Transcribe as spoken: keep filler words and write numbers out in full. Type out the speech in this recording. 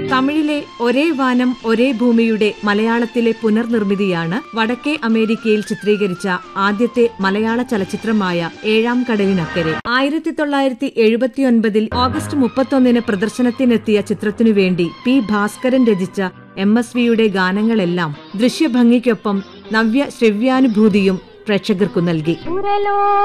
തമിഴിലെ ഒരേ വാനം ഒരേ ഭൂമിയുടെ മലയാളത്തിലെ പുനർനിർമ്മിതിയാണ് വടക്കേ അമേരിക്കയിൽ ചിത്രീകരിച്ച ആദ്യത്തെ മലയാള ചലച്ചിത്രമായ ഏഴാം കടലിനക്കരെ. ആയിരത്തി തൊള്ളായിരത്തി എഴുപത്തിയൊൻപതിൽ ഓഗസ്റ്റ് മുപ്പത്തൊന്നിന് പ്രദർശനത്തിനെത്തിയ ചിത്രത്തിനുവേണ്ടി പി ഭാസ്കരൻ രചിച്ച എം എസ് വിയുടെ ഗാനങ്ങളെല്ലാം ദൃശ്യഭംഗിക്കൊപ്പം നവ്യ ശ്രവ്യാനുഭൂതിയും പ്രേക്ഷകർക്കു നൽകി.